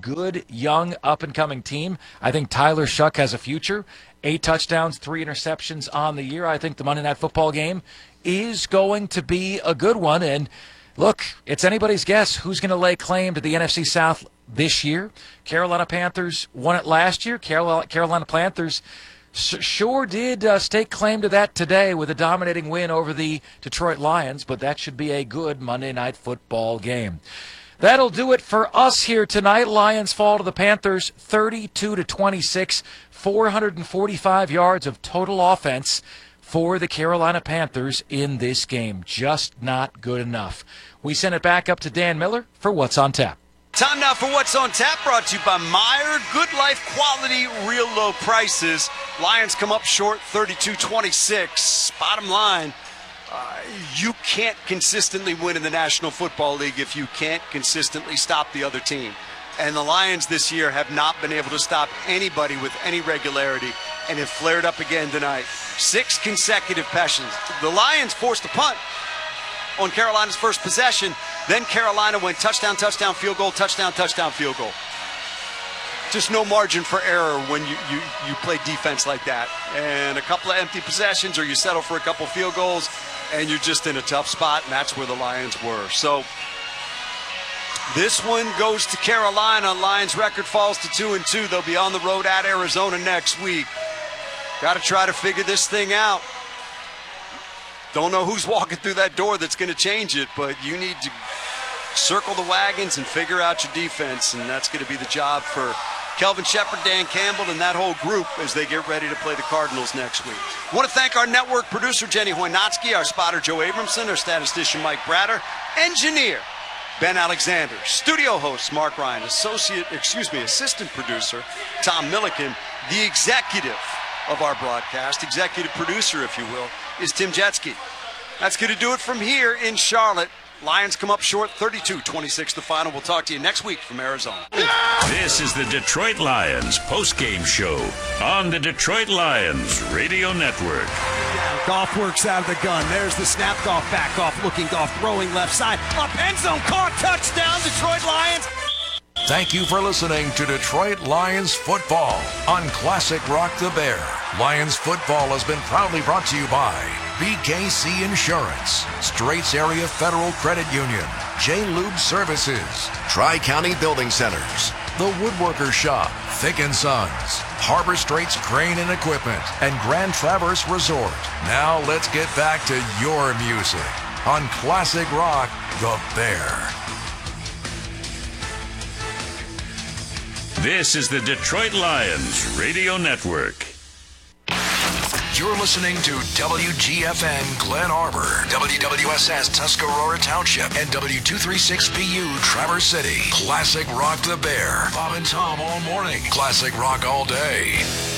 good, young, up-and-coming team. I think Tyler Shuck has a future. 8 touchdowns, 3 interceptions on the year. I think the Monday Night Football game is going to be a good one. And look, it's anybody's guess who's going to lay claim to the NFC South this year. Carolina Panthers won it last year. Carolina Panthers sure did stake claim to that today with a dominating win over the Detroit Lions, but that should be a good Monday Night Football game. That'll do it for us here tonight. Lions fall to the Panthers 32-26, 445 yards of total offense for the Carolina Panthers in this game. Just not good enough. We send it back up to Dan Miller for What's on Tap. Time now for What's on Tap, brought to you by Meijer. Good life quality, real low prices. Lions come up short 32-26. Bottom line, you can't consistently win in the National Football League if you can't consistently stop the other team. And the Lions this year have not been able to stop anybody with any regularity and have flared up again tonight. 6 consecutive possessions. The Lions forced a punt on Carolina's first possession. Then Carolina went touchdown, touchdown, field goal, touchdown, touchdown, field goal. Just no margin for error when you play defense like that. And a couple of empty possessions, or you settle for a couple field goals, and you're just in a tough spot, and that's where the Lions were. So this one goes to Carolina. Lions record falls to 2-2. They'll be on the road at Arizona next week. Got to try to figure this thing out. Don't know who's walking through that door that's going to change it, but you need to circle the wagons and figure out your defense, and that's going to be the job for Kelvin Shepard, Dan Campbell, and that whole group as they get ready to play the Cardinals next week. I want to thank our network producer, Jenny Hoynotsky, our spotter, Joe Abramson, our statistician, Mike Bratter, engineer, Ben Alexander, studio host, Mark Ryan, assistant producer, Tom Milliken, the executive of our broadcast, executive producer, if you will, is Tim Jetski. That's going to do it from here in Charlotte. Lions come up short, 32-26 the final. We'll talk to you next week from Arizona. This is the Detroit Lions postgame show on the Detroit Lions Radio Network. Goff works out of the gun. There's the snap. Goff back off, looking Goff, throwing left side. Up end zone, caught, touchdown, Detroit Lions. Thank you for listening to Detroit Lions Football on Classic Rock the Bear. Lions Football has been proudly brought to you by BKC Insurance, Straits Area Federal Credit Union, J-Lube Services, Tri-County Building Centers, The Woodworker Shop, Thick & Sons, Harbor Straits Crane and Equipment, and Grand Traverse Resort. Now let's get back to your music on Classic Rock the Bear. This is the Detroit Lions Radio Network. You're listening to WGFN Glen Arbor, WWSS Tuscarora Township, and W236BU Traverse City. Classic Rock the Bear. Bob and Tom all morning. Classic Rock all day.